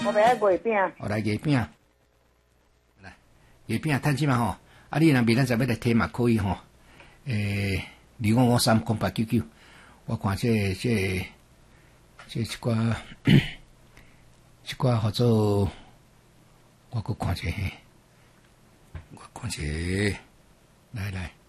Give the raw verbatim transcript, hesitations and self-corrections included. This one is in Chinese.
我要月饼。 我来月饼，来月饼趁钱嘛吼。啊，你若明仔载要来摕嘛可以吼。诶，二五五三空八九九，我看这这这一寡一寡合作，我搁看者，我看者，来来。